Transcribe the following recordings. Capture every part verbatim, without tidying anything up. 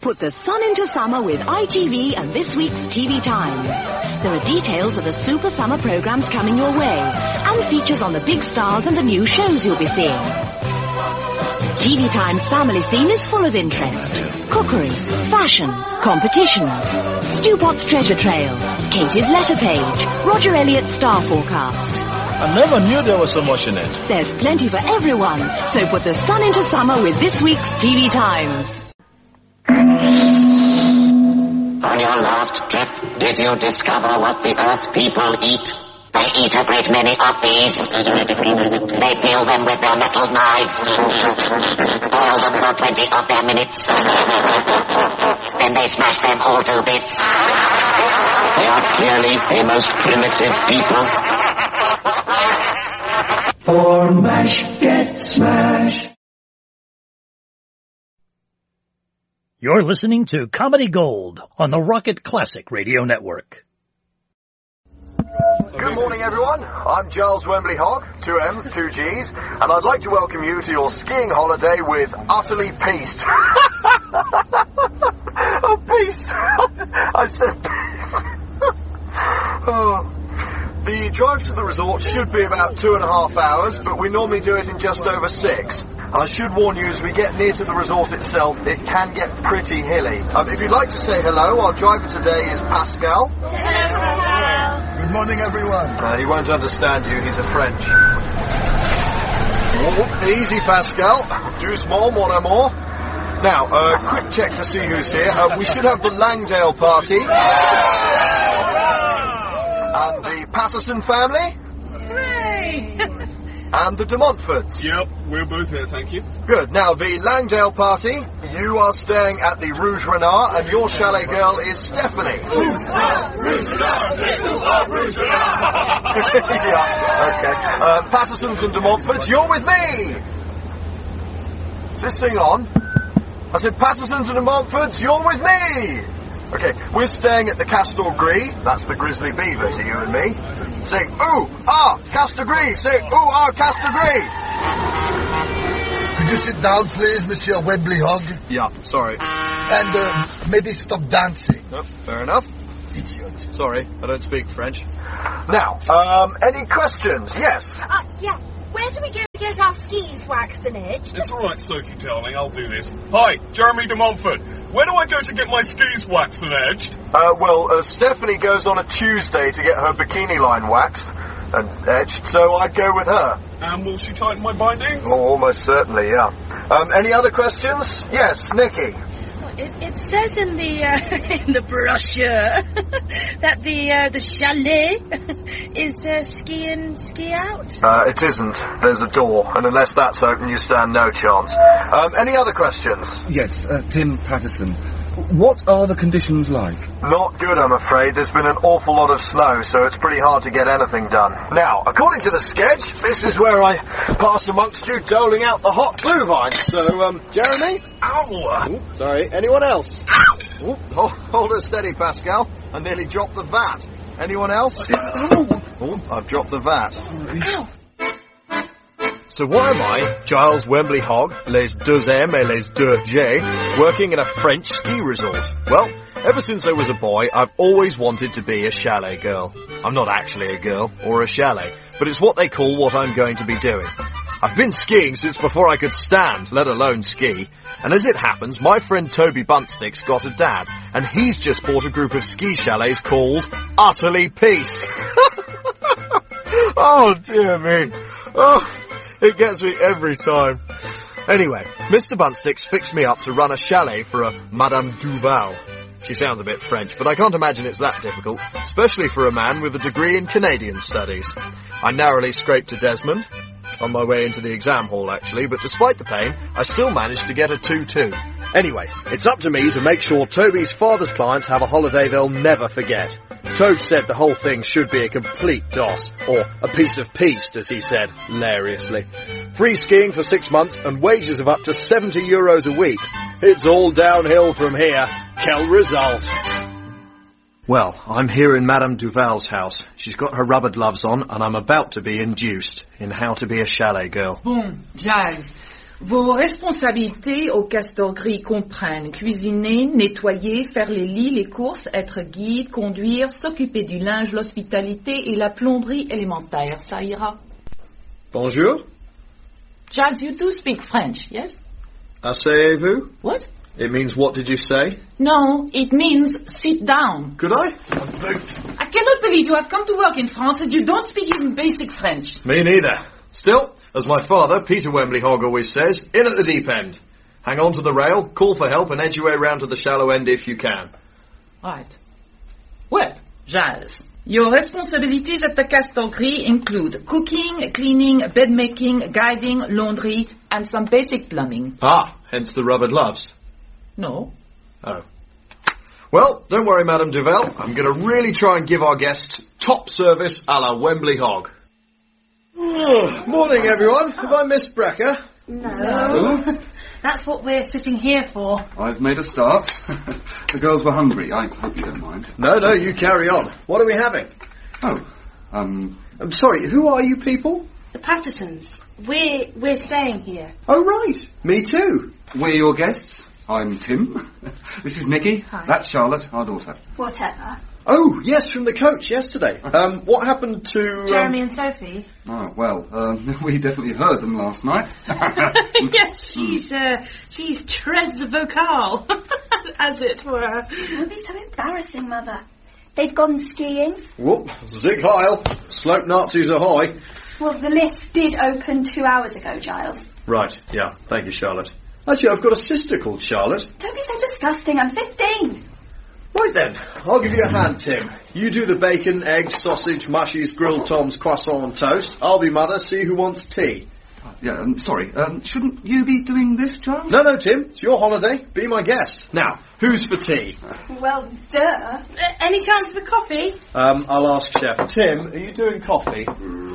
Put the sun into summer with I T V and this week's T V Times. There are details of the super summer programs coming your way and features on the big stars and the new shows you'll be seeing. T V Times family scene is full of interest. Cookery, fashion, competitions, Stu Pot's treasure trail, Katie's letter page, Roger Elliott's star forecast. I never knew there was so much in it. There's plenty for everyone, so put the sun into summer with this week's T V Times. On your last trip, did you discover what the Earth people eat? They eat a great many of these. They peel them with their metal knives. Boil them for twenty of their minutes. Then they smash them all to bits. They are clearly a most primitive people. For MASH, get smash. You're listening to Comedy Gold on the Rocket Classic Radio Network. Good morning, everyone. I'm Giles Wembley Hogg, two M's, two G's, and I'd like to welcome you to your skiing holiday with Utterly Peaced. Oh, peace! I said peace. Oh. The drive to the resort should be about two and a half hours, but we normally do it in just over six. And I should warn you, as we get near to the resort itself, it can get pretty hilly. Um, if you'd like to say hello, our driver today is Pascal. Hello. Good morning, everyone. Uh, he won't understand you, he's a French. Oh, easy, Pascal. Too small, mon amour. Now, a uh, quick check to see who's here. Uh, we should have the Langdale party. And the Patterson family. Hooray! And the de Montforts. Yep, we're both here, thank you. Good. Now, the Langdale party, you are staying at the Rouge Renard, and your chalet girl is Stephanie. Rouge Renard! Rouge Renard! Rouge Renard! Yeah, okay. Uh, Pattersons and de Montforts, you're with me! Is this thing on? I said, Pattersons and de Montforts, you're with me! Okay, we're staying at the Castor Gris. That's the Grizzly Beaver to you and me. Say, ooh, ah, Castor Gris. Say, ooh, ah, Castor Gris. Could you sit down, please, Monsieur Wembley Hogg? Yeah, sorry. And uh, maybe stop dancing. Oh, fair enough. Idiot. Sorry, I don't speak French. Now, um, any questions? Yes. Uh, yeah. Where do we go to get our skis waxed and edged? It's all right, Sophie, darling. I'll do this. Hi, Jeremy de Montfort. Where do I go to get my skis waxed and edged? Uh, well, uh, Stephanie goes on a Tuesday to get her bikini line waxed and edged, so I'd go with her. And will she tighten my bindings? Oh, almost certainly, yeah. Um, any other questions? Yes, Nikki. It, it says in the uh, in the brochure that the uh, the chalet is uh, ski in, ski out. Uh, it isn't. There's a door, and unless that's open, you stand no chance. Um, any other questions? Yes, uh, Tim Patterson. What are the conditions like? Not good, I'm afraid. There's been an awful lot of snow, so it's pretty hard to get anything done. Now, according to the sketch, this is where I pass amongst you doling out the hot glue vine. So, um, Jeremy? Ow! Ooh, sorry, anyone else? Ow! Ooh, hold, hold her steady, Pascal. I nearly dropped the vat. Anyone else? Oh, I've dropped the vat. Ow! So why am I, Giles Wembley Hogg, les deux M et les deux J, working in a French ski resort? Well, ever since I was a boy, I've always wanted to be a chalet girl. I'm not actually a girl, or a chalet, but it's what they call what I'm going to be doing. I've been skiing since before I could stand, let alone ski. And as it happens, my friend Toby Buntstick's got a dad, and he's just bought a group of ski chalets called Utterly Peaced. Oh, dear me. Oh... It gets me every time. Anyway, Mister Bunstick's fixed me up to run a chalet for a Madame Duval. She sounds a bit French, but I can't imagine it's that difficult, especially for a man with a degree in Canadian studies. I narrowly scraped to Desmond, on my way into the exam hall actually, but despite the pain, I still managed to get a two two. Anyway, it's up to me to make sure Toby's father's clients have a holiday they'll never forget. Toad said the whole thing should be a complete doss, or a piece of peast, as he said, hilariously. Free skiing for six months and wages of up to seventy euros a week. It's all downhill from here. Quel result. Well, I'm here in Madame Duval's house. She's got her rubber gloves on, and I'm about to be induced in how to be a chalet girl. Bon, Giles. Vos responsabilités au Castor Gris comprennent cuisiner, nettoyer, faire les lits, les courses, être guide, conduire, s'occuper du linge, l'hospitalité et la plomberie élémentaire. Ça ira. Bonjour. Giles, you do speak French, yes? Asseyez-vous? What? It means what did you say? No, it means sit down. Could I? I cannot believe you have come to work in France and you don't speak even basic French. Me neither. Still, as my father, Peter Wembley Hogg, always says, in at the deep end. Hang on to the rail, call for help and edge your way round to the shallow end if you can. Right. Well, Giles, your responsibilities at the Castor Gris include cooking, cleaning, bed making, guiding, laundry, and some basic plumbing. Ah, hence the rubber gloves. No. Oh. Well, don't worry, Madame Duval. I'm going to really try and give our guests top service a la Wembley Hogg. Oh, morning, everyone. Have I missed Brecker? No. No. That's what we're sitting here for. I've made a start. The girls were hungry. I hope you don't mind. No, no, you carry on. What are we having? Oh, um... I'm sorry, who are you people? The Pattersons. We're, we're staying here. Oh, right. Me too. We're your guests. I'm Tim. This is Nikki. Hi. That's Charlotte, our daughter. Whatever. Oh, yes, from the coach yesterday. Um, what happened to... Um... Jeremy and Sophie. Oh, well, um, we definitely heard them last night. Yes, she's, uh, she's tres vocal, as it were. Don't be so embarrassing, Mother. They've gone skiing. Whoop, Zig Heil. Slope Nazis ahoy. Well, the lift did open two hours ago, Giles. Right, yeah, thank you, Charlotte. Actually, I've got a sister called Charlotte. Don't be so disgusting, I'm fifteen. Right then, I'll give you a hand, Tim. You do the bacon, eggs, sausage, mushies, grilled toms, croissant and toast. I'll be mother, see who wants tea. Yeah, um, sorry, um, shouldn't you be doing this, Charles? No, no, Tim, it's your holiday. Be my guest. Now, who's for tea? Well, duh. Uh, any chance of a coffee? Um, I'll ask Chef. Tim, are you doing coffee?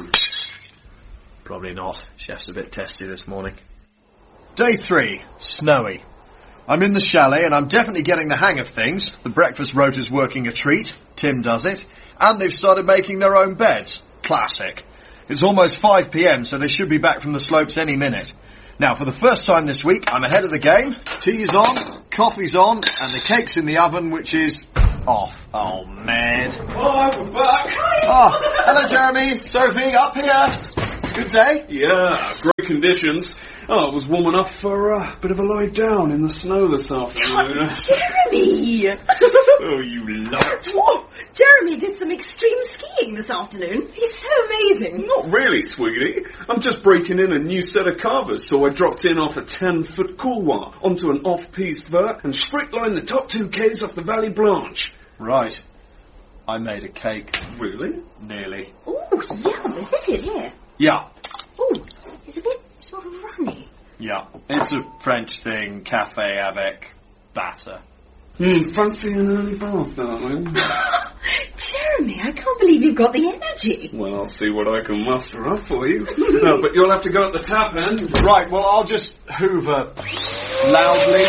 Probably not. Chef's a bit testy this morning. Day three, snowy. I'm in the chalet and I'm definitely getting the hang of things. The breakfast rota's working a treat. Tim does it. And they've started making their own beds. Classic. It's almost five p.m, so they should be back from the slopes any minute. Now, for the first time this week, I'm ahead of the game. Tea's on, coffee's on, and the cake's in the oven, which is off. Oh, man. Hi, we're back. Oh, hello, Jeremy. Sophie, up here. Good day. Yeah, great conditions. Oh, it was warm enough for uh, a bit of a lie down in the snow this afternoon. Jeremy! Oh, you lot. Whoa! Jeremy did some extreme skiing this afternoon. He's so amazing. Not really, sweetie. I'm just breaking in a new set of carvers, so I dropped in off a ten-foot couloir onto an off-piste vert and straight-lined the top two Ks off the Valley Blanche. Right. I made a cake. Really? Nearly. Ooh, yum. Is this it here? Yeah. Ooh, it's a bit sort of runny. Yeah. It's a French thing, café avec batter. Hmm, fancy an early bath, darling. Jeremy, I can't believe you've got the energy. Well, I'll see what I can muster up for you. No, but you'll have to go at the tap end. Right, well, I'll just hoover loudly.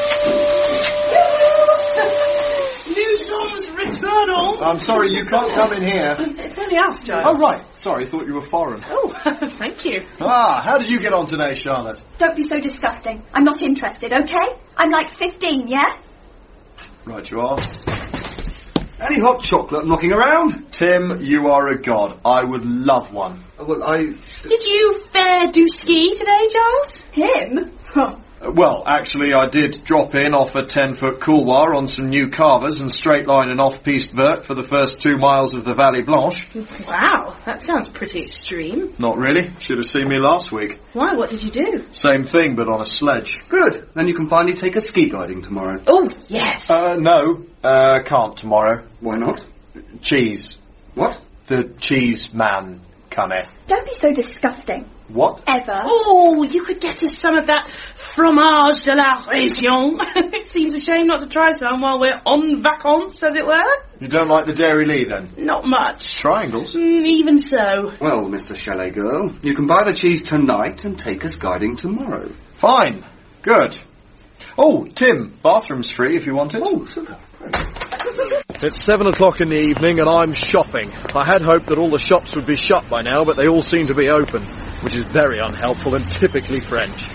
New songs returnal. I'm sorry, you can't come in here. It's only us, Giles. Oh, right. Sorry, I thought you were foreign. Oh, thank you. Ah, how did you get on today, Charlotte? Don't be so disgusting. I'm not interested, okay? I'm like fifteen, yeah? Right, you are. Any hot chocolate knocking around? Tim, you are a god. I would love one. Uh, well, I... Did you fair do ski today, Giles? Him? Uh, well, actually, I did drop in off a ten-foot couloir on some new carvers and straight line an off-piste vert for the first two miles of the Valley Blanche. Wow, that sounds pretty extreme. Not really. Should have seen me last week. Why, what did you do? Same thing, but on a sledge. Good. Then you can finally take a ski guiding tomorrow. Oh, yes. Uh, no. Uh, can't tomorrow. Why not? Cheese. What? The cheese man cometh. Don't be so disgusting. What? Ever. Oh, you could get us some of that fromage de la région. It seems a shame not to try some while we're en vacances, as it were. You don't like the Dairy Lee, then? Not much. Triangles? Mm, even so. Well, Mister Chalet Girl, you can buy the cheese tonight and take us guiding tomorrow. Fine. Good. Oh, Tim, bathroom's free if you want it. Oh, super. It's seven o'clock in the evening and I'm shopping. I had hoped that all the shops would be shut by now, but they all seem to be open, which is very unhelpful and typically French.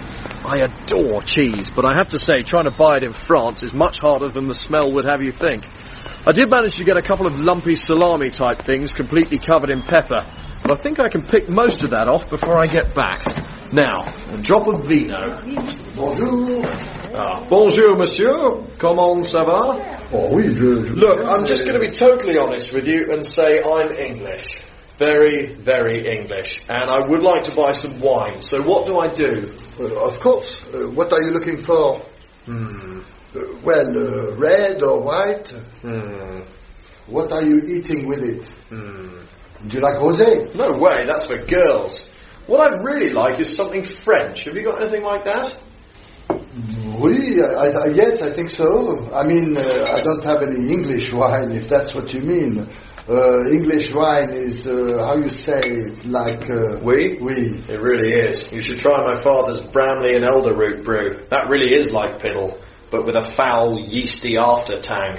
I adore cheese, but I have to say, trying to buy it in France is much harder than the smell would have you think. I did manage to get a couple of lumpy salami-type things completely covered in pepper, but I think I can pick most of that off before I get back. Now, a drop of vino. Bonjour. Ah, bonjour, monsieur. Comment ça va? Oh, oui, je, je... Look, I'm just going to be totally honest with you and say I'm English. Very, very English. And I would like to buy some wine. So what do I do? Uh, of course. Uh, what are you looking for? Hmm. Uh, well, uh, red or white? Hmm. What are you eating with it? Hmm. Do you like rosé? No way, that's for girls. What I'd really like is something French. Have you got anything like that? Oui, I, I, yes, I think so. I mean, uh, I don't have any English wine, if that's what you mean. Uh, English wine is, uh, how you say, it's like... Uh, Oui? Oui. It really is. You should try my father's Bramley and Elderroot brew. That really is like piddle, but with a foul, yeasty after-tang.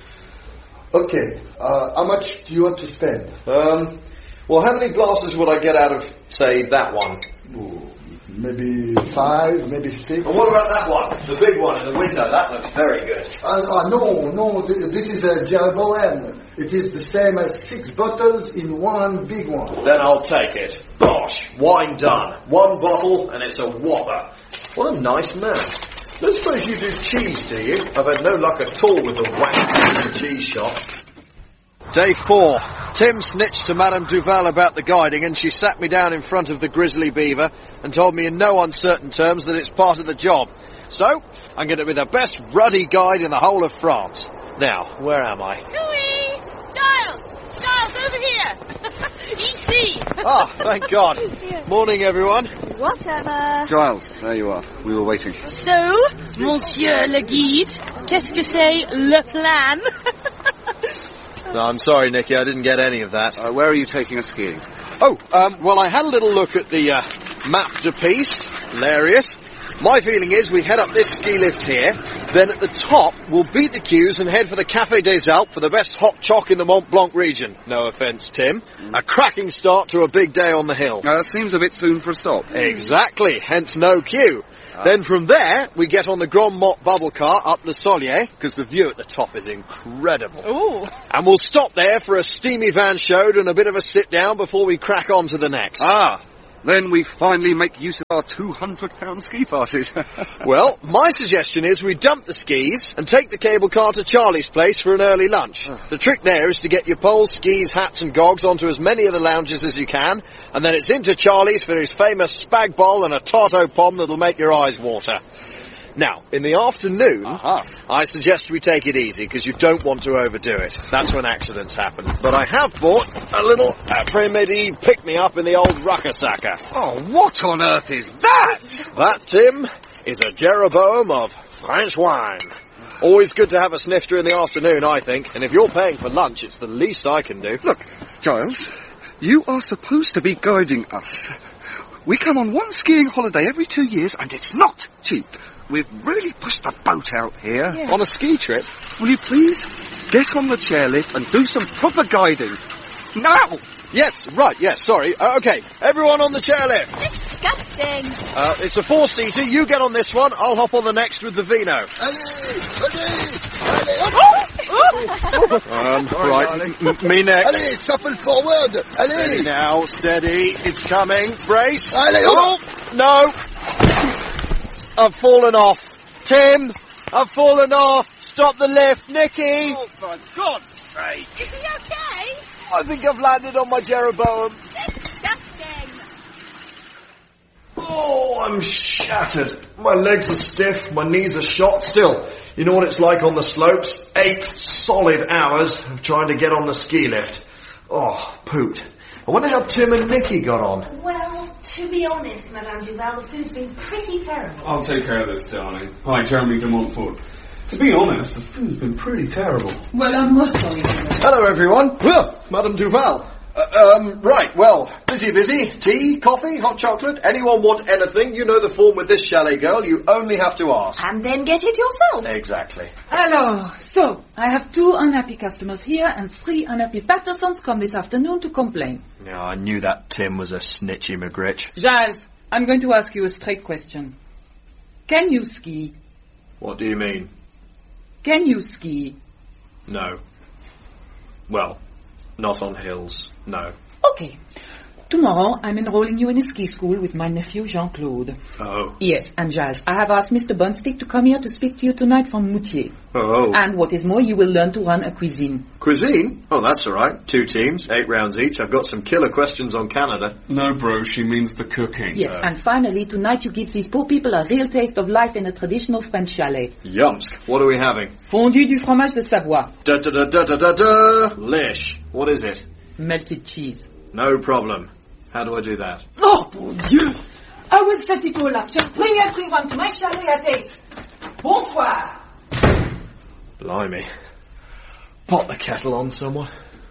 Okay, uh, how much do you want to spend? Um, well, how many glasses would I get out of, say, that one? Ooh, maybe five, maybe six. And what about that one? The big one in the window. That looks very good. Uh, uh, no, no, th- this is a Jeroboam. It is the same as six bottles in one big one. Then I'll take it. Bosh, wine done. One bottle and it's a whopper. What a nice man. Don't suppose you do cheese, do you? I've had no luck at all with the wacky cheese shop. Day four. Tim snitched to Madame Duval about the guiding and she sat me down in front of the Grizzly Beaver and told me in no uncertain terms that it's part of the job. So, I'm going to be the best ruddy guide in the whole of France. Now, where am I? Louis! Giles! Giles, over here! E C! Ah, thank God. Morning, everyone. Whatever. Giles, there you are. We were waiting. So, Monsieur le Guide, qu'est-ce que c'est le plan? No, I'm sorry, Nicky, I didn't get any of that. Uh, where are you taking us skiing? Oh, um, well, I had a little look at the uh, map de piste. Hilarious. My feeling is we head up this ski lift here, then at the top we'll beat the queues and head for the Café des Alpes for the best hot choc in the Mont Blanc region. No offence, Tim. Mm. A cracking start to a big day on the hill. Uh, seems a bit soon for a stop. Exactly, hence no queue. Ah. Then from there, we get on the Grand Mott bubble car up Le Solier, because the view at the top is incredible. Ooh. And we'll stop there for a steamy van chaude and a bit of a sit-down before we crack on to the next. Ah, then we finally make use of our two hundred pound ski passes. Well, my suggestion is we dump the skis and take the cable car to Charlie's place for an early lunch. The trick there is to get your poles, skis, hats and gogs onto as many of the lounges as you can, and then it's into Charlie's for his famous spag bol and a tarto pom that'll make your eyes water. Now, in the afternoon, uh-huh. I suggest we take it easy, because you don't want to overdo it. That's when accidents happen. But I have bought a little après-midi pick-me-up in the old rucksacker. Oh, what on earth is that? That, Tim, is a Jeroboam of French wine. Always good to have a snifter in the afternoon, I think. And if you're paying for lunch, it's the least I can do. Look, Giles, you are supposed to be guiding us. We come on one skiing holiday every two years, and it's not cheap. We've really pushed the boat out here. Yeah. On a ski trip. Will you please get on the chairlift and do some proper guiding? Now! Yes, right, yes, sorry. Uh, okay, everyone on the chairlift. Disgusting. Uh, it's a four-seater. You get on this one. I'll hop on the next with the vino. um, right, m- me next. Allez, shuffle forward. Allez. Steady now, steady. It's coming. Brace. Allez, oh, no. I've fallen off. Tim, I've fallen off. Stop the lift. Nicky. Oh, for God's sake. Is he okay? I think I've landed on my Jeroboam. Disgusting. Oh, I'm shattered. My legs are stiff, my knees are shot. Still, you know what it's like on the slopes? Eight solid hours of trying to get on the ski lift. Oh, poot. I wonder how Tim and Nicky got on. Well, to be honest, Madame Duval, the food's been pretty terrible. I'll take care of this, darling. Hi, Jeremy de Montfort. To be honest, the food's been pretty terrible. Well, I'm most sorry. Hello, everyone. Well, Madame Duval. Uh, um, right, well, busy, busy. Tea, coffee, hot chocolate. Anyone want anything? You know the form with this chalet girl. You only have to ask. And then get it yourself. Exactly. Alors, so, I have two unhappy customers here and three unhappy Pattersons come this afternoon to complain. Yeah, I knew that Tim was a snitchy McGritch. Giles, I'm going to ask you a straight question. Can you ski? What do you mean? Can you ski? No. Well, not on hills, no. Okay. Tomorrow I'm enrolling you in a ski school with my nephew Jean-Claude. Oh. Yes, and Giles, I have asked Mister Bunstick to come here to speak to you tonight from Moutier. Oh. And what is more, you will learn to run a cuisine. Cuisine? Oh, that's all right. Two teams, eight rounds each. I've got some killer questions on Canada. No, bro, she means the cooking. Yes, Uh. and finally, tonight you give these poor people a real taste of life in a traditional French chalet. Yumsk. What are we having? Fondue du fromage de Savoie. Da da da da da da da. Lish. What is it? Melted cheese. No problem. How do I do that? Oh, mon Dieu! I will set it all up. Just bring everyone to my chalet at eight. Bonsoir. Blimey. Pot the kettle on, someone.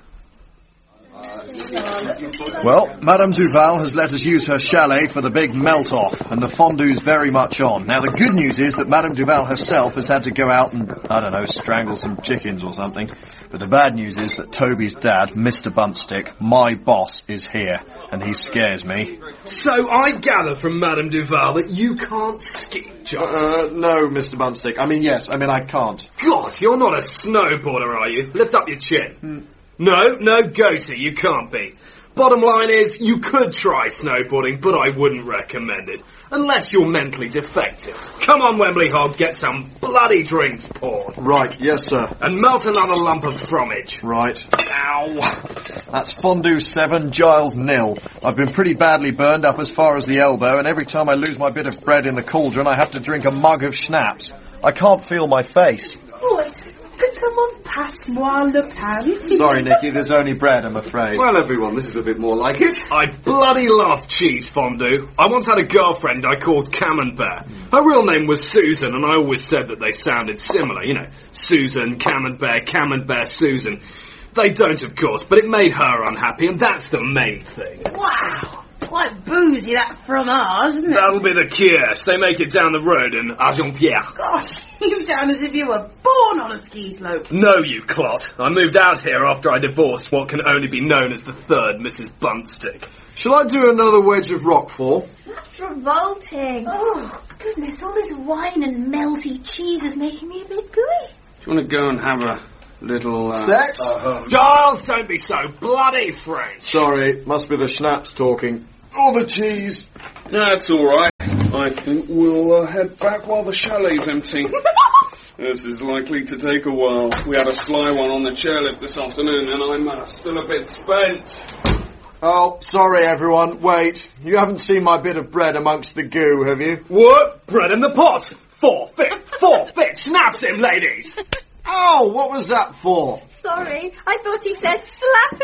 Well, Madame Duval has let us use her chalet for the big melt-off, and the fondue's very much on. Now, the good news is that Madame Duval herself has had to go out and, I don't know, strangle some chickens or something. But the bad news is that Toby's dad, Mister Buntstick, my boss, is here, and he scares me. So I gather from Madame Duval that you can't ski, Giles. Uh, no, Mister Buntstick. I mean, yes, I mean, I can't. God, you're not a snowboarder, are you? Lift up your chin. Hmm. No, no, Goatee, you can't be. Bottom line is, you could try snowboarding, but I wouldn't recommend it. Unless you're mentally defective. Come on, Wembley Hog, get some bloody drinks poured. Right, yes, sir. And melt another lump of fromage. Right. Ow. That's fondue seven, Giles nil. I've been pretty badly burned up as far as the elbow, and every time I lose my bit of bread in the cauldron, I have to drink a mug of schnapps. I can't feel my face. Oh, could someone pass moi le pain? Sorry, Nicky, there's only bread, I'm afraid. Well, everyone, this is a bit more like it. I bloody love cheese fondue. I once had a girlfriend I called Camembert. Her real name was Susan, and I always said that they sounded similar. You know, Susan, Camembert, Camembert, Susan. They don't, of course, but it made her unhappy, and that's the main thing. Wow. Quite boozy, that fromage, isn't it? That'll be the Kiesh. They make it down the road in Argentière. Gosh, you sound as if you were born on a ski slope. No, you clot. I moved out here after I divorced what can only be known as the third Missus Buntstick. Shall I do another wedge of Roquefort? That's revolting. Oh, goodness, all this wine and melty cheese is making me a bit gooey. Do you want to go and have a little... Uh, Sex? Uh, Giles, don't be so bloody French. Sorry, must be the schnapps talking. All the cheese. That's all right. I think we'll uh, head back while the chalet's empty. This is likely to take a while. We had a sly one on the chairlift this afternoon, and I'm uh, still a bit spent. Oh, sorry, everyone. Wait. You haven't seen my bit of bread amongst the goo, have you? What? Bread in the pot? Forfeit! Forfeit! Snaps him, ladies! Oh, what was that for? Sorry, I thought he said slap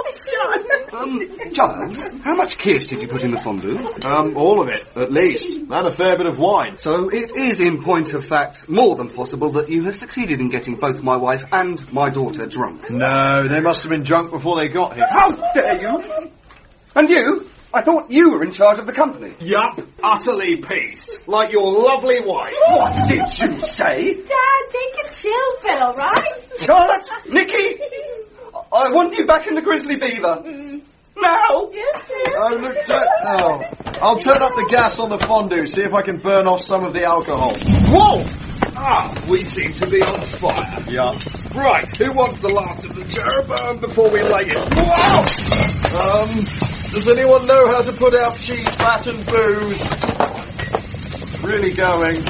him. Oh, um, Giles, how much Kiesh did you put in the fondue? Um, all of it, at least. And a fair bit of wine. So it is, in point of fact, more than possible that you have succeeded in getting both my wife and my daughter drunk. No, they must have been drunk before they got here. How dare you! And you? I thought you were in charge of the company. Yup, utterly peace. Like your lovely wife. What did you say? Dad, take a chill pill, right? Charlotte! Nicky! I want you back in the Grizzly Beaver. Mm. Now! Yes, dear. Oh, look, don't... Oh. I'll turn up the gas on the fondue, see if I can burn off some of the alcohol. Whoa! Ah, we seem to be on fire. Yeah. Right, who wants the last of the Jeroboam before we lay it? Whoa! Um... Does anyone know how to put out cheese, fat and booze? Really going.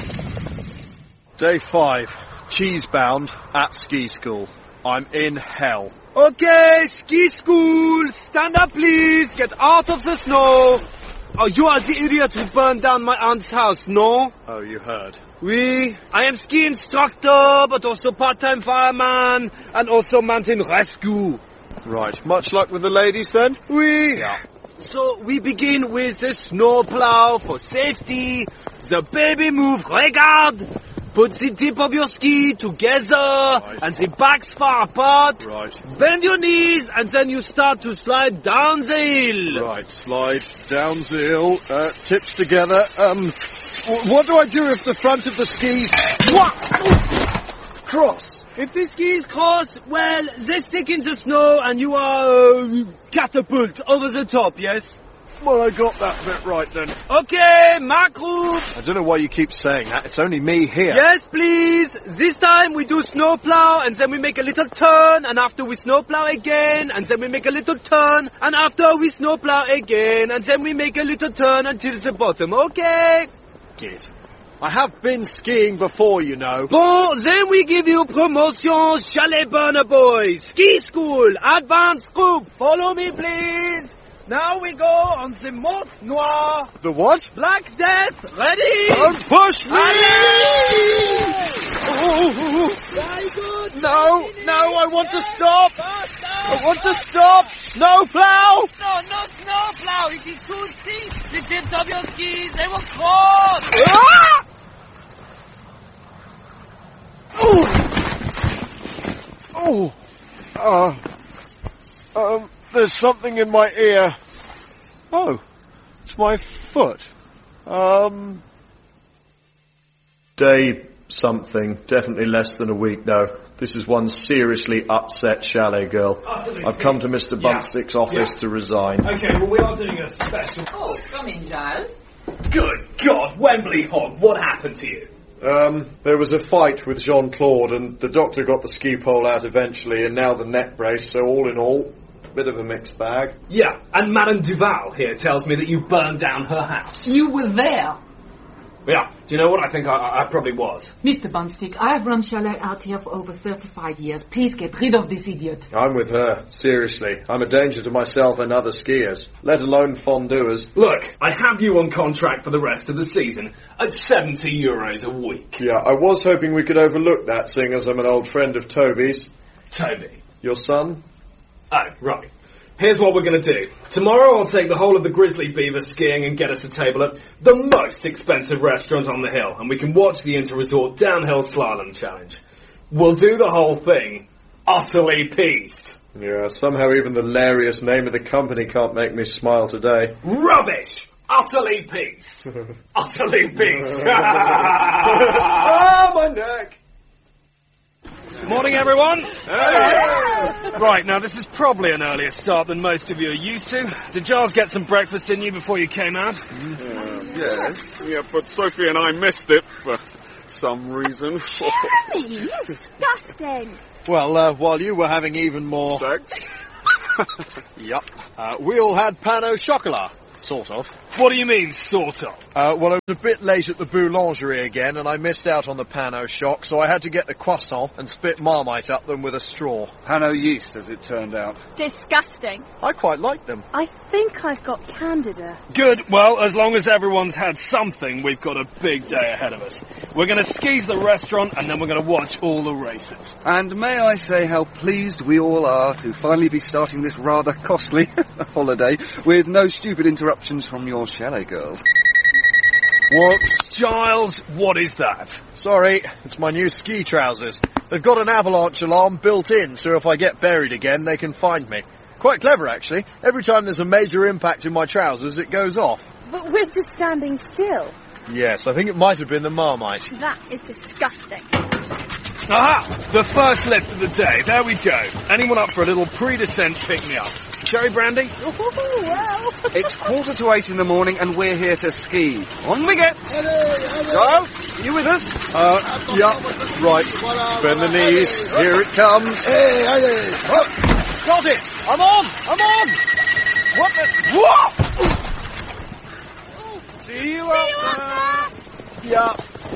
Day five. Cheese-bound at ski school. I'm in hell. Okay, ski school, stand up please, get out of the snow. Oh, you are the idiot who burned down my aunt's house, no? Oh, you heard. Oui, I am ski instructor, but also part-time fireman, and also mountain rescue. Right, much luck with the ladies then? Oui. Yeah. So we begin with the snow plow for safety, the baby move, regard, put the tip of your ski together, right. And the backs far apart, right. Bend your knees, and then you start to slide down the hill. Right, slide down the hill, uh, tips together, um, what do I do if the front of the skis... What? Cross. If the skis cross, well, they stick in the snow and you are uh, catapult over the top, yes? Well, I got that bit right then. Okay, my group. I don't know why you keep saying that. It's only me here. Yes, please. This time we do snowplow, and then we make a little turn, and after we snowplow again, and then we make a little turn, and after we snowplow again, and then we make a little turn until the bottom. Okay? Kid. I have been skiing before, you know. Bon, then we give you promotion, Chalet Burner Boys. Ski school, advanced group. Follow me, please. Now we go on the Mont Noir. The what? Black Death. Ready? Don't push me! Oh, very good. No, no, I want to stop. I want to stop. Snowplow. No, no snowplow. It is too steep. The tips of your skis, they will cross. Ah! Oh. Oh. Uh, um, there's something in my ear. Oh. It's my foot. Um. Day something. Definitely less than a week, though. This is one seriously upset chalet girl. Utterly I've come to Mister Yeah. Bumpstick's office Yeah. to resign. Okay, well, we are doing a special... Oh, come in, Giles. Good God, Wembley Hog, what happened to you? Um, there was a fight with Jean-Claude, and the doctor got the ski pole out eventually, and now the neck brace, so all in all, a bit of a mixed bag. Yeah, and Madame Duval here tells me that you burned down her house. You were there. Yeah, do you know what? I think I, I probably was. Mister Bunstick, I have run chalet out here for over thirty-five years. Please get rid of this idiot. I'm with her, seriously. I'm a danger to myself and other skiers, let alone fondeuers. Look, I have you on contract for the rest of the season at seventy euros a week. Yeah, I was hoping we could overlook that, seeing as I'm an old friend of Toby's. Toby? Your son? Oh, right. Here's what we're going to do. Tomorrow I'll take the whole of the Grizzly Beaver skiing and get us a table at the most expensive restaurant on the hill, and we can watch the inter-resort downhill slalom challenge. We'll do the whole thing utterly pieced. Yeah, somehow even the hilarious name of the company can't make me smile today. Rubbish! Utterly pieced. Utterly pieced. Ah, my neck! Morning, everyone. Hey. Right, now this is probably an earlier start than most of you are used to. Did Giles get some breakfast in you before you came out? Uh, yes. Yeah, but Sophie and I missed it for some reason. Jimmy, you disgusting. Well, uh, while you were having even more... Sex? Yup. Uh, we all had pain au chocolat. Sort of. What do you mean, sort of? Uh, well, I was a bit late at the boulangerie again, and I missed out on the pain au choc, so I had to get the croissant and spit Marmite up them with a straw. Pano yeast, as it turned out. Disgusting. I quite liked them. I think I've got candida. Good. Well, as long as everyone's had something, we've got a big day ahead of us. We're going to skis the restaurant, and then we're going to watch all the races. And may I say how pleased we all are to finally be starting this rather costly holiday with no stupid interruptions from your chalet girl. Whoops. Giles, what is that? Sorry, it's my new ski trousers. They've got an avalanche alarm built in, so if I get buried again, they can find me. Quite clever, actually. Every time there's a major impact in my trousers, it goes off. But we're just standing still. Yes, I think it might have been the Marmite. That is disgusting. Aha! The first lift of the day. There we go. Anyone up for a little pre-descent pick-me-up? Cherry brandy? Oh, well. It's quarter to eight in the morning and we're here to ski. On we get! Giles, are you with us? Uh, yeah, right. Bend the knees. Here it comes. Hey, hey, hey. Oh, got it! I'm on! I'm on! What the... What? See you up there! Yeah.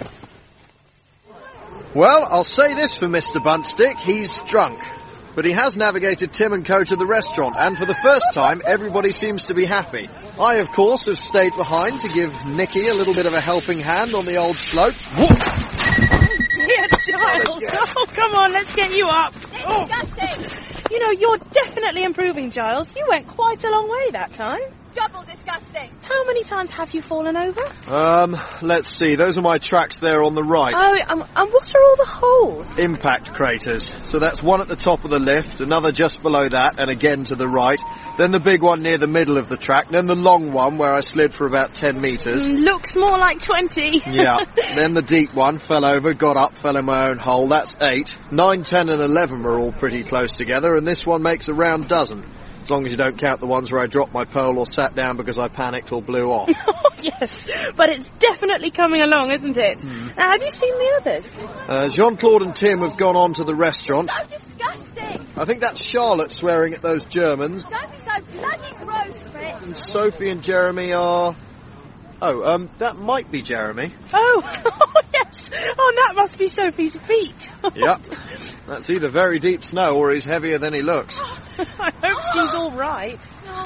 Well, I'll say this for Mister Buntstick, he's drunk. But he has navigated Tim and Co to the restaurant, and for the first time, everybody seems to be happy. I, of course, have stayed behind to give Nicky a little bit of a helping hand on the old slope. Dear Giles, oh, come on, let's get you up. Oh. You know, you're definitely improving, Giles. You went quite a long way that time. Double disgusting. How many times have you fallen over? Um, let's see. Those are my tracks there on the right. Oh, um, and what are all the holes? Impact craters. So that's one at the top of the lift, another just below that, and again to the right. Then the big one near the middle of the track. Then the long one where I slid for about ten metres. Mm, looks more like twenty. Yeah. Then the deep one, fell over, got up, fell in my own hole. That's eight. Nine, ten and eleven are all pretty close together, and this one makes a round dozen. As long as you don't count the ones where I dropped my pole or sat down because I panicked or blew off. Yes, but it's definitely coming along, isn't it? Mm. Now, have you seen the others? Uh, Jean-Claude and Tim have gone on to the restaurant. So disgusting. I think that's Charlotte swearing at those Germans. Don't be so bloody gross, Fritz. And Sophie and Jeremy are... Oh, um, that might be Jeremy. Oh, yes. Oh, and that must be Sophie's feet. Yep. That's either very deep snow or he's heavier than he looks. I hope she's all right.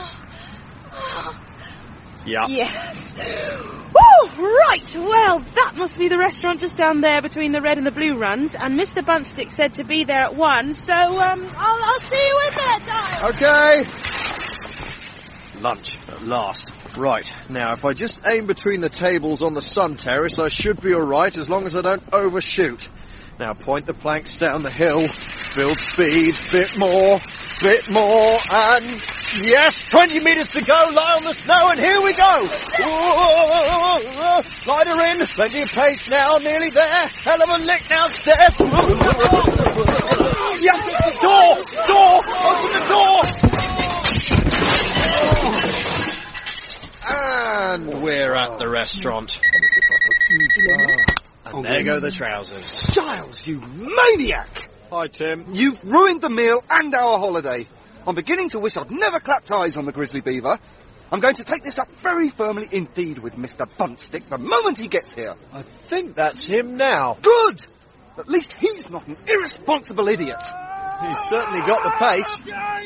Yeah. Yes. Woo! Right. Well, that must be the restaurant just down there between the red and the blue runs. And Mister Bunstick said to be there at one. So, um, I'll, I'll see you in there, Giles. Okay. Lunch at last. Right. Now, if I just aim between the tables on the sun terrace, I should be all right as long as I don't overshoot. Now, point the planks down the hill. Build speed. Bit more. Bit more. And yes, twenty metres to go. Lie on the snow, and here we go. Whoa, slide her in. Plenty of pace now. Nearly there. Hell of a lick now, Steph. Yes, it's the door. Door. Open the door. And we're at the restaurant. And there go the trousers. Giles, you maniac! Hi, Tim. You've ruined the meal and our holiday. I'm beginning to wish I'd never clapped eyes on the grizzly beaver. I'm going to take this up very firmly indeed with Mister Buntstick the moment he gets here. I think that's him now. Good! At least he's not an irresponsible idiot. He's certainly got the pace.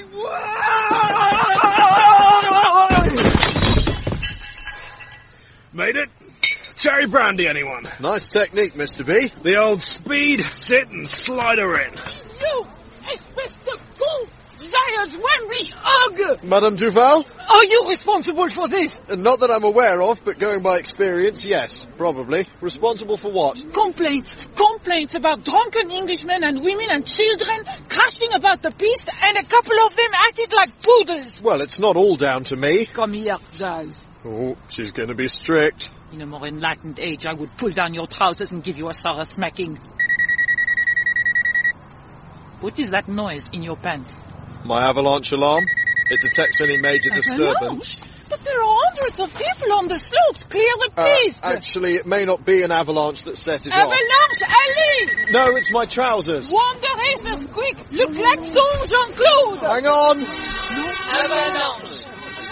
Made it? Cherry brandy, anyone? Nice technique, Mister B. The old speed, sit and slide her in. You, espèce de con, Giles Wembley hug! Madame Duval? Are you responsible for this? Uh, not that I'm aware of, but going by experience, yes, probably. Responsible for what? Complaints. Complaints about drunken Englishmen and women and children crashing about the piste, and a couple of them acted like poodles. Well, it's not all down to me. Come here, Giles. Oh, she's going to be strict. In a more enlightened age, I would pull down your trousers and give you a thorough smacking. What is that noise in your pants? My avalanche alarm. It detects any major disturbance. Avalanche? But there are hundreds of people on the slopes. Clear the piste. Uh, actually, it may not be an avalanche that set it Avalanche, off. allez! No, it's my trousers. Wonder racers, quick! Le klaxon, Jean-Claude! Hang on! Avalanche!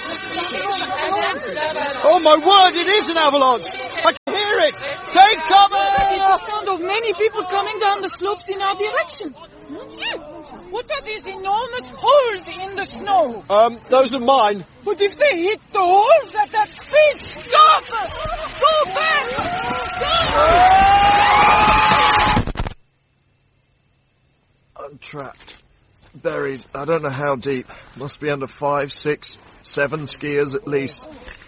Oh my word, it is an avalanche! I can hear it! Take cover! It's the sound of many people coming down the slopes in our direction. Mon Dieu! What are these enormous holes in the snow? Um, those are mine. But if they hit the holes at that speed, stop! Go back! Stop! I'm trapped. Buried. I don't know how deep. Must be under five, six, seven skiers at least.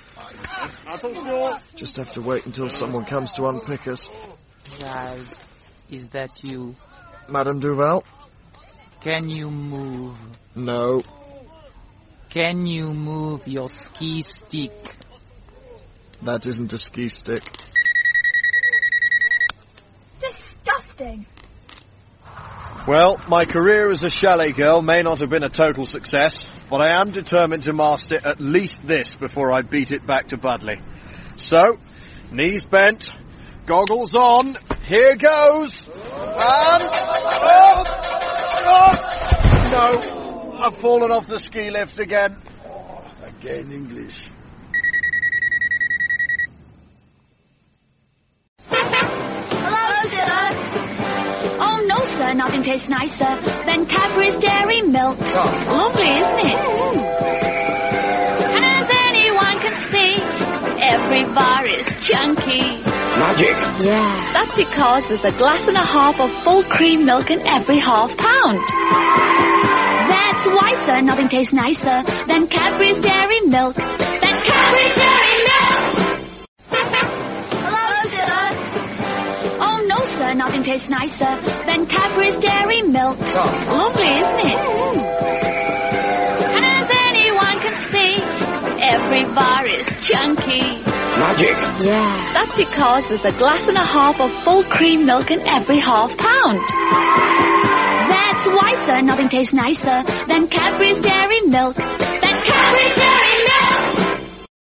Just have to wait until someone comes to unpick us. Giles, is that you? Madame Duval? Can you move? No. Can you move your ski stick? That isn't a ski stick. Disgusting. Well, my career as a chalet girl may not have been a total success, but I am determined to master at least this before I beat it back to Budley. So, knees bent, goggles on, here goes, and... Oh, oh, no, I've fallen off the ski lift again. Oh, again English. Hello, sir. Oh, no, sir, nothing tastes nicer than Cadbury's Dairy Milk. Lovely, isn't it? As anyone can see, every bar is chunky. Magic. Yeah. That's because there's a glass and a half of full cream milk in every half pound. That's why, sir, nothing tastes nicer than Cadbury's Dairy Milk. Than Cadbury's Dairy Milk! Hello, sir. Oh, no, sir, nothing tastes nicer than Cadbury's Dairy Milk. Lovely, isn't it? And as anyone can see, every bar is chunky. Magic. Yeah. That's because there's a glass and a half of full cream milk in every half pound. That's That's why, sir, nothing tastes nicer than Cadbury's Dairy Milk. Than Cadbury's Dairy Milk!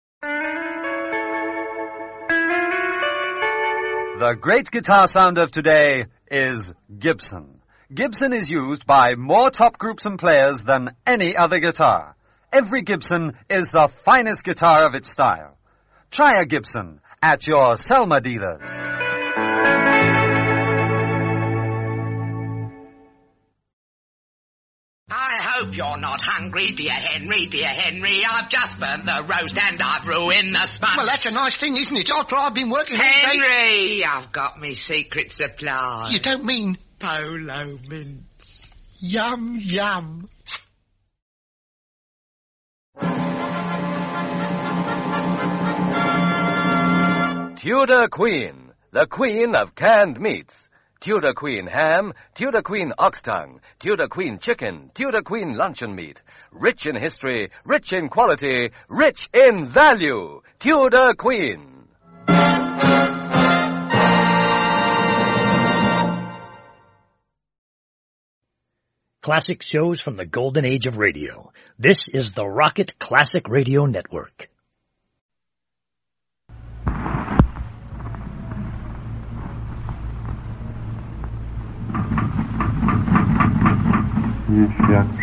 The great guitar sound of today is Gibson. Gibson is used by more top groups and players than any other guitar. Every Gibson is the finest guitar of its style. Try a Gibson at your Selma dealers. I hope you're not hungry, dear Henry, dear Henry. I've just burnt the roast and I've ruined the spuds. Well, that's a nice thing, isn't it? After I've been working all day... Henry, I've got me secret supply. You don't mean... Polo mints. Yum, yum. Tudor Queen, the queen of canned meats. Tudor Queen ham, Tudor Queen ox tongue, Tudor Queen chicken, Tudor Queen luncheon meat. Rich in history, rich in quality, rich in value. Tudor Queen. Classic shows from the golden age of radio. This is the Rocket Classic Radio Network. Yes, shucks.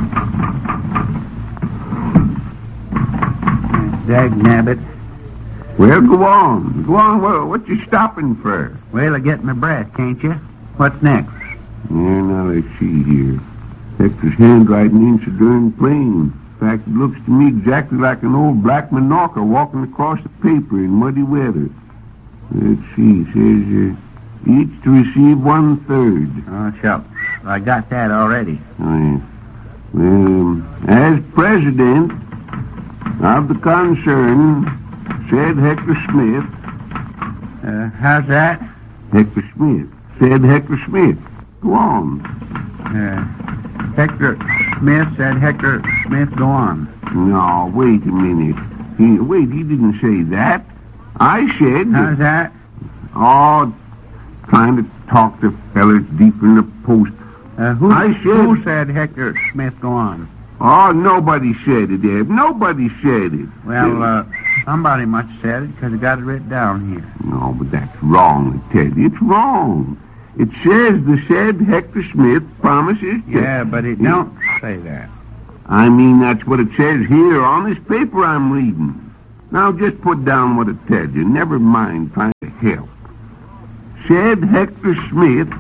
Dag nabbit. Well, go on. Go on. Well, what you stopping for? Well, I get my breath, can't you? What's next? Yeah, now let's see here. Hector's handwriting ain't so darn plain. In fact, it looks to me exactly like an old black Minorca walking across the paper in muddy weather. Let's see. It says, uh, each to receive one-third. Oh, shucks. I got that already. Oh, yeah. Well, um, as president of the concern, said Hector Smith. Uh, how's that? Hector Smith. Said Hector Smith. Go on. Uh, Hector Smith said Hector Smith, go on. No, wait a minute. He, wait, he didn't say that. I said... How's that? Oh, trying to talk to fellas deeper in the post. Uh, who, I said... who said Hector Smith, go on? Oh, nobody said it, Ed. Nobody said it. Well, uh, somebody must have said it, because I got it written down here. No, but that's wrong, I tell you. It's wrong. It says the said Hector Smith promises to... Yeah, but it don't say that. I mean, that's what it says here on this paper I'm reading. Now, just put down what it tells you. Never mind trying to help. Said Hector Smith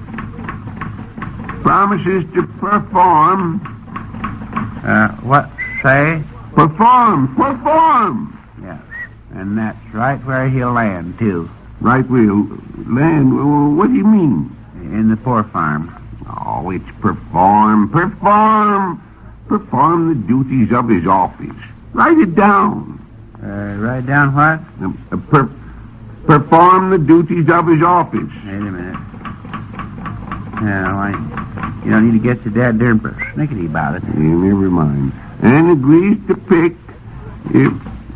promises to perform... Uh, what say? Perform, perform! Yes, and that's right where he'll land, too. Right where he'll land? What do you mean? In the poor farm. Oh, it's perform, perform, perform the duties of his office. Write it down. Uh, write down what? Uh, per, perform the duties of his office. Wait a minute. No, I... You don't need to get so dad darn persnickety about it. Yeah, never mind. And agrees to pick if...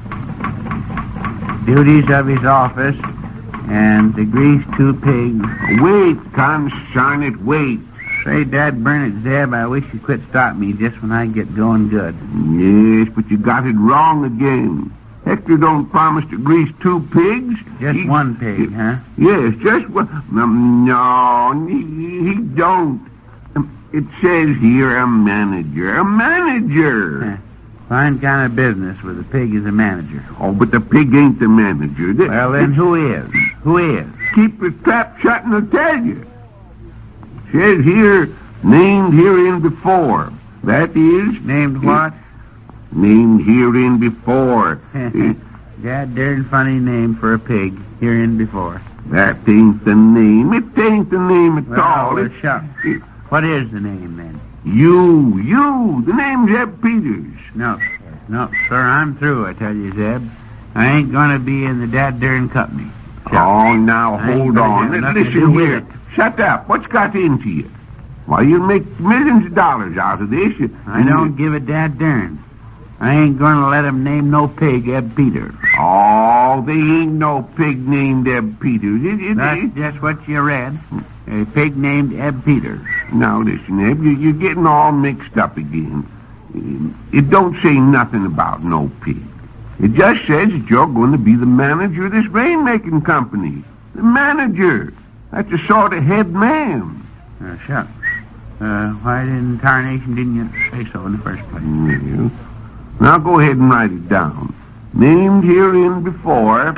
duties of his office and agrees to pigs. Wait, concern it, wait. Say, Dad, burn it, Zeb, I wish you'd quit stopping me just when I get going good. Yes, but you got it wrong again. Hector don't promise to grease two pigs. Just he, one pig, he, huh? Yes, just one. Um, no, he, he don't. It says here a manager. A manager! Fine kind of business with a pig as a manager. Oh, but the pig ain't the manager. The, well, then who is? Who is? Keep your trap shut and I'll tell you. Says here, named herein before. That is... Named what? Named herein before. God darn funny name for a pig, herein before. That ain't the name. It ain't the name at well, all. Well, shucks. It, What is the name, then? You, you. The name's Zeb Peters. No, no, sir, I'm through, I tell you, Zeb. I ain't going to be in the dad darn company. Shut oh, now, hold on. Listen here. Shut up. What's got into you? Why, you'll make millions of dollars out of this. You, I don't give a dad darn. I ain't going to let him name no pig Eb Peters. Oh, they ain't no pig named Eb Peters. It, it, That's it, just what you read. A pig named Eb Peters. Now, listen, Eb, you- you're getting all mixed up again. It don't say nothing about no pig. It just says that you're going to be the manager of this rainmaking company. The manager. That's a sort of head man. Uh, shucks. Uh, why in tarnation didn't you say so in the first place? Well, now go ahead and write it down. Named herein before.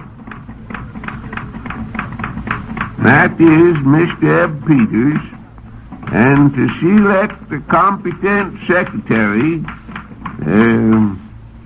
That is Mister Eb Peters. And to select the competent secretary, um,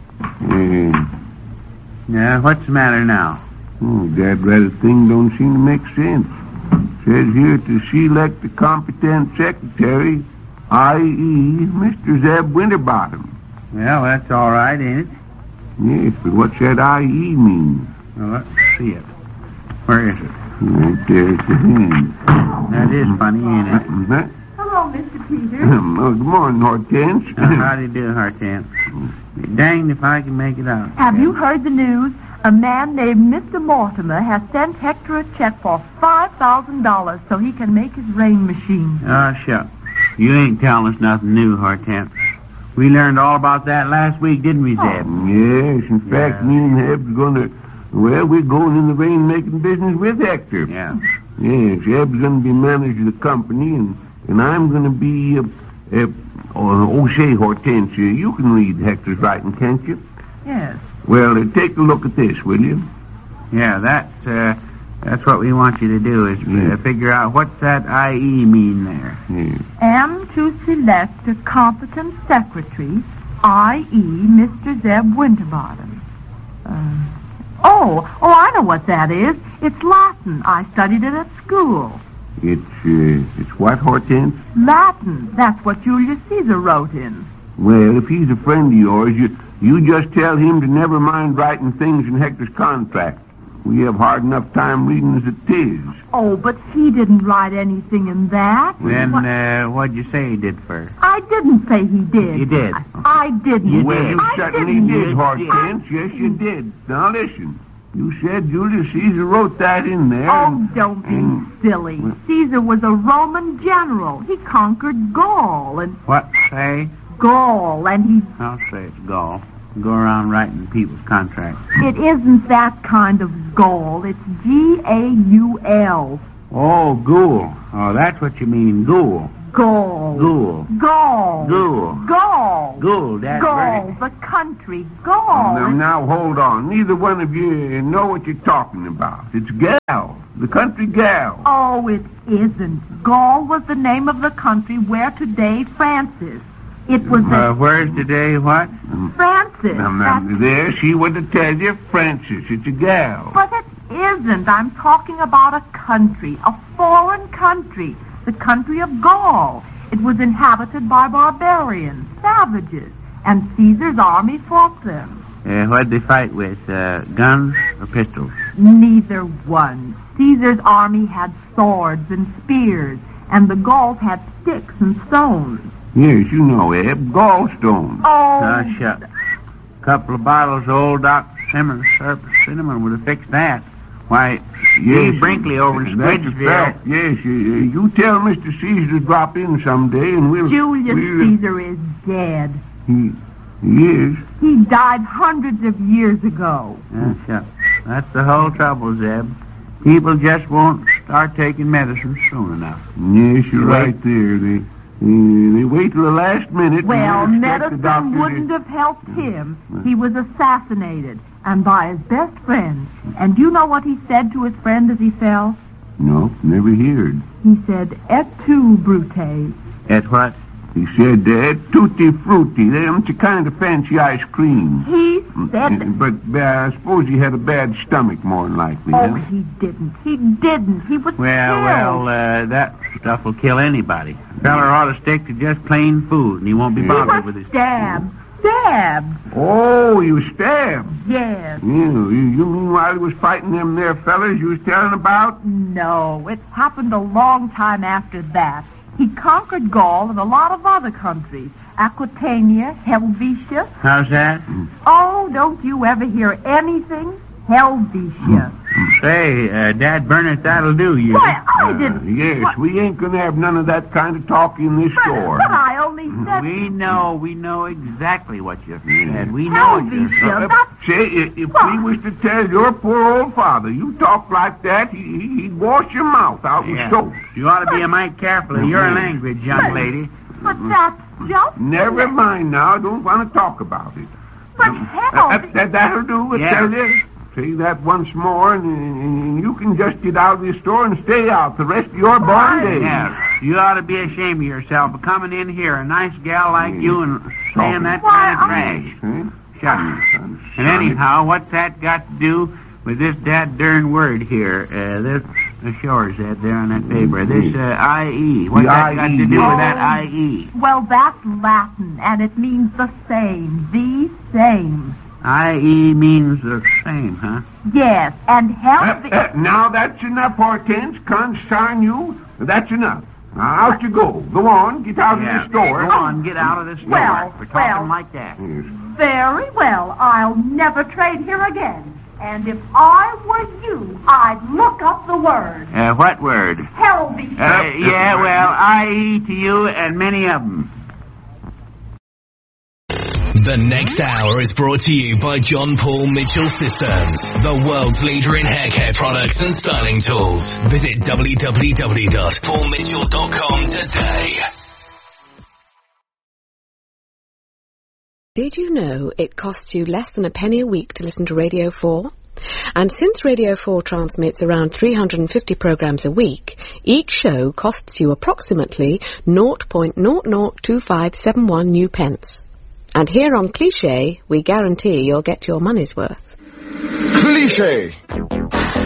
uh, Yeah, what's the matter now? oh, that rather thing don't seem to make sense. Says here to select the competent secretary, that is. Mister Zeb Winterbottom. Well, that's all right, ain't it? Yes, but what's that I E mean? Well, let's see it. Where is it? Right there at the hand. That is funny, ain't it? That, Hello, Mister Peters. oh, good morning, Hortense. Uh, how do you do, Hortense? Be danged if I can make it out. Have you heard the news? A man named Mister Mortimer has sent Hector a check for five thousand dollars so he can make his rain machine. Oh, shucks. You ain't telling us nothing new, Hortense. We learned all about that last week, didn't we, Zeb? Oh, yes, in fact, Yeah. me and Heb's going to, well, we're going in the rain-making business with Hector. Yeah. Yes, Heb's going to be manager of the company, and, and I'm going to be, uh, uh, oh, oh, say, Hortensia, you can read Hector's writing, can't you? Yes. Well, uh, take a look at this, will you? Yeah, that's, uh, that's what we want you to do, is Yeah. uh, figure out what's that I E mean there. Yeah. Am to select a competent secretary, that is. Mister Zeb Winterbottom. Uh, oh, oh, I know what that is. It's Latin. I studied it at school. It's, uh, it's what, Hortense? Latin. That's what Julius Caesar wrote in. Well, if he's a friend of yours, you, you just tell him to never mind writing things in Hector's contract. We have hard enough time reading as it is. Oh, but he didn't write anything in that. Then, What- uh, what'd you say he did first? I didn't say he did. You did. I, I didn't. You well, did. you I certainly didn't. did, You Hortense. Yes, you did. Now listen. You said Julius Caesar wrote that in there. Oh, and- don't be and- silly. Well- Caesar was a Roman general. He conquered Gaul and What say? Gaul, and he. I'll say it's Gaul. Go around writing people's contracts. It isn't that kind of Gaul. It's G A U L. Oh, ghoul. Oh, that's what you mean, ghoul. Gaul. Ghoul. Gaul. Ghoul. Gaul. Ghoul, that's Gaul, right. the country. Gaul. Now, now, hold on. Neither one of you know what you're talking about. It's Gal, the country gal. Oh, it isn't. Gaul was the name of the country where today France is. It was Uh, a where's today what? Francis. Now, now, That's- there, she would have tell you, Francis. It's a gal. But it isn't. I'm talking about a country, a foreign country, the country of Gaul. It was inhabited by barbarians, savages, and Caesar's army fought them. Uh, what'd they fight with? Uh, guns or pistols? Neither one. Caesar's army had swords and spears, and the Gauls had sticks and stones. Yes, you know, Eb. Gallstones. Oh, Ah, shucks. Couple of bottles of old Doctor Simmons syrup cinnamon would have fixed that. Why, Steve Brinkley over in that's a Squidgeville. fact. Yes, you, you tell Mister Caesar to drop in someday, and we'll... Julius we'll, Caesar is dead. He, he is. He died hundreds of years ago. Ah, shucks. That's the whole trouble, Zeb. People just won't start taking medicine soon enough. Yes, you're Wait. right there. They, uh, they wait till the last minute. Well, and expect the doctor medicine to- wouldn't have helped him. He was assassinated, and by his best friend. And you know what he said to his friend as he fell? No, never heard. He said, "Et tu, Brute." At what? He said, uh, tutti frutti. Them's a kind of fancy ice cream. He said... Uh, But uh, I suppose he had a bad stomach, more than likely. Oh, huh? he didn't. He didn't. He was Well, killed. well, uh, that stuff will kill anybody. A feller ought to stick to just plain food, and he won't be He bothered was with his... stabbed. Stabbed. Oh, you stabbed. Yes. Yeah, you, you mean while he was fighting them there fellers you was telling about? No, it happened a long time after that. He conquered Gaul and a lot of other countries. Aquitania, Helvetia. How's that? Oh, don't you ever hear anything? Helvetia. Say, uh, Dad Bernard, that'll do you. Why, I Uh, didn't... yes, What- we ain't gonna have none of that kind of talk in this But, store. but I only said... We know, we know exactly what you said. We know Tell what me, you Bill, said. that's... Say, i- if we was to tell your poor old father you talk like that, he, he- he'd wash your mouth out with Yeah. soap. You ought to be a mite careful of your Mhm. language, young But- lady. But that's just... Never mind now. I don't want to talk about it. But Uh, hell... that, that, that'll do, I Yeah. tell you. Say that once more, and, and you can just get out of the store and stay out the rest of your born days. Yeah, you ought to be ashamed of yourself for coming in here, a nice gal like you, and saying that Why, kind of trash. Huh? Shut up. And anyhow, what's that got to do with this dad darn word here? Uh, this, the shore said there on that paper. This uh, I E. What's The that got to do I E. with that I E? Well, that's Latin, and it means the same, the same. I E means the same, huh? Yes, and Uh, help... uh, now that's enough, Hortense. Concern you. That's enough. Now out you go. Go on. Get out Yeah. of the store. Go on, get out of the store. Well, We're talking well. like that. Yes. Very well, I'll never trade here again. And if I were you, I'd look up the word. Uh, what word? Helby. Uh, yeah, well, I E to you and many of them. The next hour is brought to you by John Paul Mitchell Systems, the world's leader in hair care products and styling tools. Visit w w w dot paul mitchell dot com today. Did you know it costs you less than a penny a week to listen to Radio four? And since Radio four transmits around three hundred fifty programs a week, each show costs you approximately zero point zero zero two five seven one new pence. And here on Cliché, we guarantee you'll get your money's worth. Cliché.